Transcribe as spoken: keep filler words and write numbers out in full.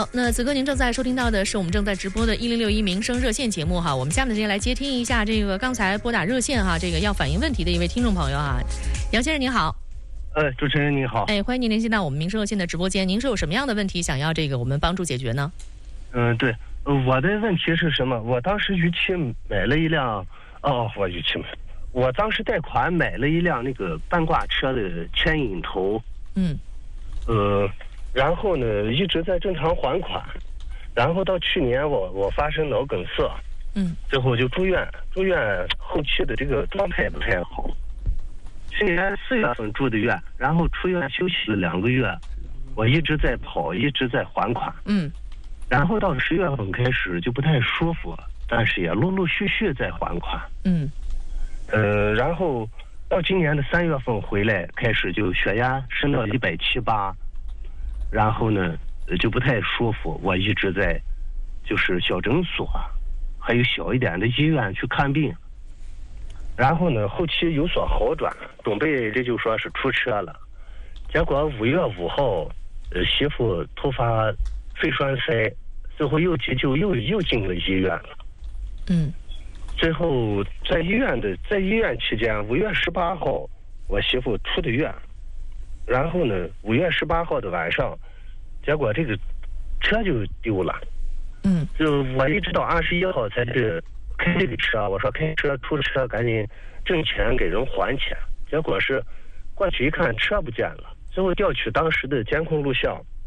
好，那此刻您正在收听到的是我们正在直播的一零六一民生热线节目哈。我们下面的时间来接听一下这个刚才拨打热线哈，这个要反映问题的一位听众朋友哈。杨先生您好。 呃，主持人您好。 哎，欢迎您联系到我们民生热线的直播间。您是有什么样的问题想要这个我们帮助解决呢？ 嗯、呃，对，我的问题是什么？我当时逾期买了一辆，哦，我逾期买，我当时贷款买了一辆那个半挂车的牵引头。 嗯。 呃，然后呢，一直在正常还款，然后到去年我我发生脑梗塞， 嗯， 最后就住院，住院后期的这个状态不太好。去年四月份住的院，然后出院休息了两个月，我一直在跑，一直在还款， 嗯， 然后到十月份开始就不太舒服，但是也陆陆续续在还款， 嗯， 呃，然后到今年的三月份回来，开始就血压升到一百七八，然后呢就不太舒服，我一直在就是小诊所，还有小一点的医院去看病。然后呢，后期有所好转，准备这就说是出车了，结果五月五号，呃，媳妇突发肺栓塞，最后又急救又又进了医院了。 嗯， 最后在医院的在医院期间，五月十八号我媳妇出的院，然后呢，五月十八号的晚上，结果这个车就丢了。 嗯， 就我一直到二十一号才是。开这个车，我说开车出车赶紧挣钱给人还钱，结果是过去一看车不见了，最后调取当时的监控录像，